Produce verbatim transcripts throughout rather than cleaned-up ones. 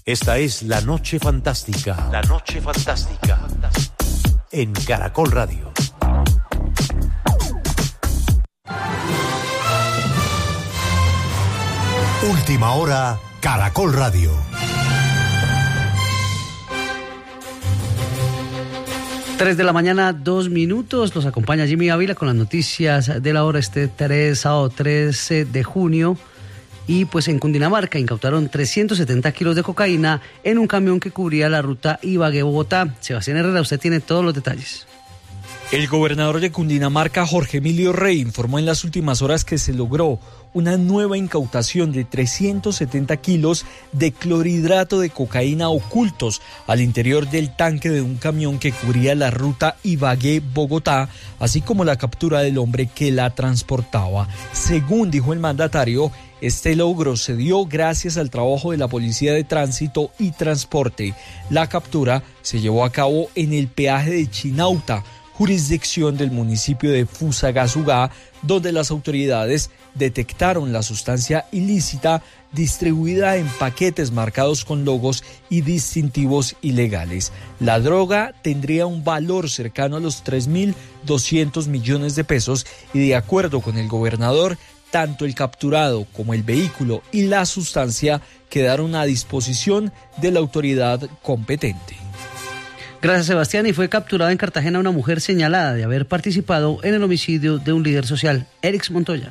Esta es La Noche Fantástica. La Noche Fantástica. En Caracol Radio. Última hora, Caracol Radio. Tres de la mañana, dos minutos. Los acompaña Jimmy Ávila con las noticias de la hora este tres, sábado trece de junio. Y pues en Cundinamarca incautaron trescientos setenta kilos de cocaína en un camión que cubría la ruta Ibagué-Bogotá. Sebastián Herrera, usted tiene todos los detalles. El gobernador de Cundinamarca, Jorge Emilio Rey, informó en las últimas horas que se logró una nueva incautación de trescientos setenta kilos de clorhidrato de cocaína ocultos al interior del tanque de un camión que cubría la ruta Ibagué-Bogotá, así como la captura del hombre que la transportaba. Según dijo el mandatario, este logro se dio gracias al trabajo de la Policía de Tránsito y Transporte. La captura se llevó a cabo en el peaje de Chinauta, jurisdicción del municipio de Fusagasugá, donde las autoridades detectaron la sustancia ilícita distribuida en paquetes marcados con logos y distintivos ilegales. La droga tendría un valor cercano a los tres mil doscientos millones de pesos y, de acuerdo con el gobernador, tanto el capturado como el vehículo y la sustancia quedaron a disposición de la autoridad competente. Gracias, Sebastián. Y fue capturada en Cartagena una mujer señalada de haber participado en el homicidio de un líder social, Erix Montoya.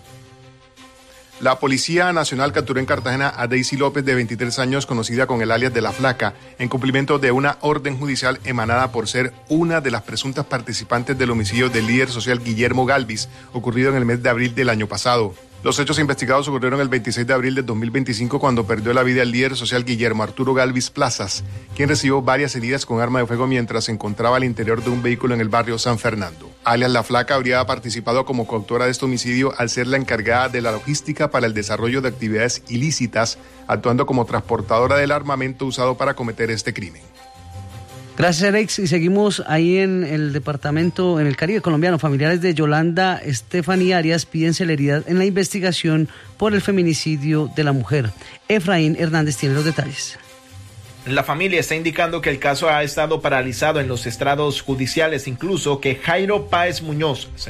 La Policía Nacional capturó en Cartagena a Daisy López, de veintitrés años, conocida con el alias de La Flaca, en cumplimiento de una orden judicial emanada por ser una de las presuntas participantes del homicidio del líder social Guillermo Galvis, ocurrido en el mes de abril del año pasado. Los hechos investigados ocurrieron el veintiséis de abril de dos mil veinticinco, cuando perdió la vida el líder social Guillermo Arturo Galvis Plazas, quien recibió varias heridas con arma de fuego mientras se encontraba al interior de un vehículo en el barrio San Fernando. Alias La Flaca habría participado como coautora de este homicidio al ser la encargada de la logística para el desarrollo de actividades ilícitas, actuando como transportadora del armamento usado para cometer este crimen. Gracias, Erix. Y seguimos ahí en el departamento, en el Caribe colombiano. Familiares de Yolanda Estefanía Arias piden celeridad en la investigación por el feminicidio de la mujer. Efraín Hernández tiene los detalles. La familia está indicando que el caso ha estado paralizado en los estrados judiciales, incluso que Jairo Páez Muñoz,